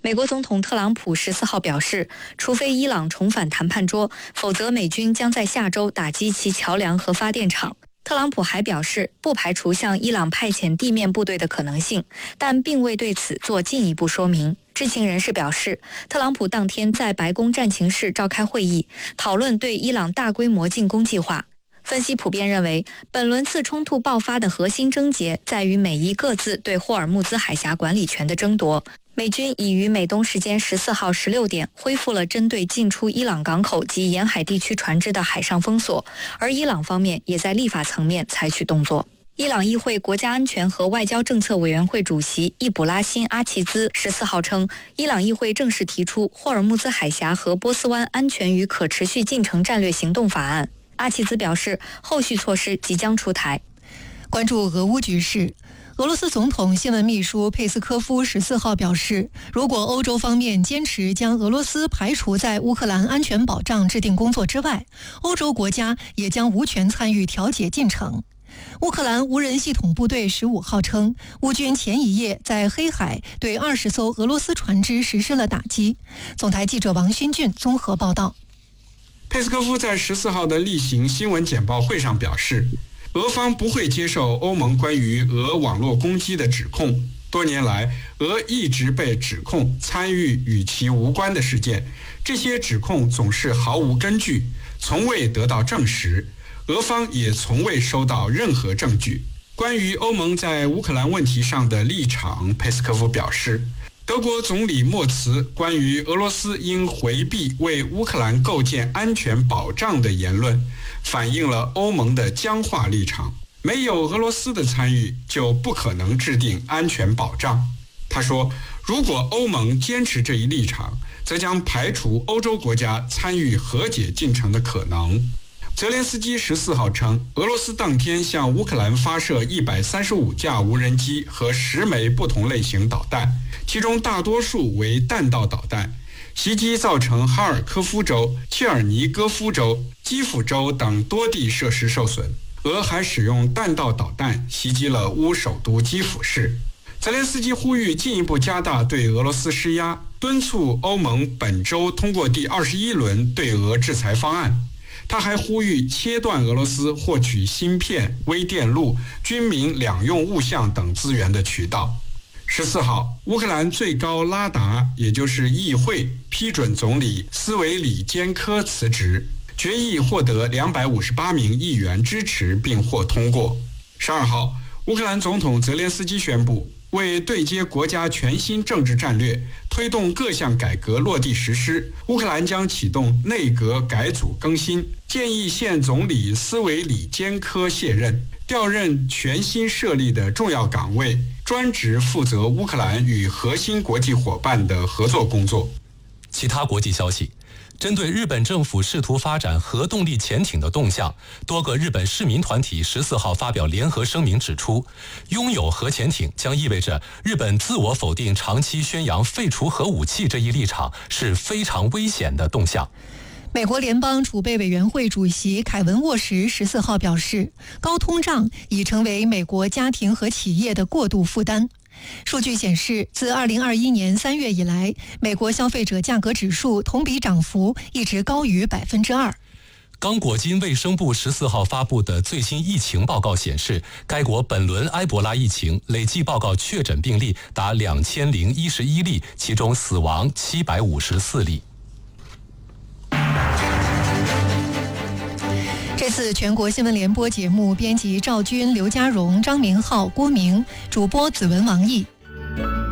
美国总统特朗普14号表示，除非伊朗重返谈判桌，否则美军将在下周打击其桥梁和发电厂。特朗普还表示，不排除向伊朗派遣地面部队的可能性，但并未对此做进一步说明。知情人士表示，特朗普当天在白宫战情室召开会议，讨论对伊朗大规模进攻计划。分析普遍认为，本轮次冲突爆发的核心症结在于美伊各自对霍尔木兹海峡管理权的争夺。美军已于美东时间14号16点恢复了针对进出伊朗港口及沿海地区船只的海上封锁，而伊朗方面也在立法层面采取动作。伊朗议会国家安全和外交政策委员会主席易卜拉欣·阿齐兹14号称，伊朗议会正式提出霍尔木兹海峡和波斯湾安全与可持续进程战略行动法案。阿齐兹表示，后续措施即将出台。 关注俄乌局势，俄罗斯总统新闻秘书佩斯科夫14号表示，如果欧洲方面坚持将俄罗斯排除在乌克兰安全保障制定工作之外，欧洲国家也将无权参与调解进程。乌克兰无人系统部队15号称，乌军前一夜在黑海对20艘俄罗斯船只实施了打击。总台记者王勋俊综合报道。 佩斯科夫在14号的例行新闻简报会上表示，俄方不会接受欧盟关于俄网络攻击的指控。多年来，俄一直被指控参与与其无关的事件，这些指控总是毫无根据，从未得到证实。俄方也从未收到任何证据。关于欧盟在乌克兰问题上的立场，佩斯科夫表示，德国总理默茨关于俄罗斯应回避为乌克兰构建安全保障的言论，反映了欧盟的僵化立场。没有俄罗斯的参与，就不可能制定安全保障。他说，如果欧盟坚持这一立场，则将排除欧洲国家参与和解进程的可能。泽连斯基14号称，俄罗斯当天向乌克兰发射135架无人机和10枚不同类型导弹，其中大多数为弹道导弹。袭击造成哈尔科夫州、切尔尼戈夫州、基辅州等多地设施受损。俄还使用弹道导弹袭击了乌首都基辅市。泽连斯基呼吁进一步加大对俄罗斯施压，敦促欧盟本周通过第21轮对俄制裁方案。他还呼吁切断俄罗斯获取芯片、微电路、军民两用物项等资源的渠道。14号，乌克兰最高拉达，也就是议会，批准总理斯维里坚科辞职，决议获得258名议员支持并获通过。12号，乌克兰总统泽连斯基宣布，为对接国家全新政治战略，推动各项改革落地实施，乌克兰将启动内阁改组更新，建议现总理斯维里坚科卸任，调任全新设立的重要岗位，专职负责乌克兰与核心国际伙伴的合作工作。 其他国际消息，针对日本政府试图发展核动力潜艇的动向，多个日本市民团体14号发表联合声明指出，拥有核潜艇将意味着日本自我否定长期宣扬废除核武器这一立场是非常危险的动向。 美国联邦储备委员会主席凯文·沃什14号表示，高通胀已成为美国家庭和企业的过度负担。数据显示，自2021年3月以来，美国消费者价格指数同比涨幅一直高于2%。 刚果金卫生部14号发布的最新疫情报告显示，该国本轮埃博拉疫情累计报告确诊病例达2011例，其中死亡754例。 这次全国新闻联播节目编辑赵军、刘家荣、张明浩、郭明，主播子文、王毅。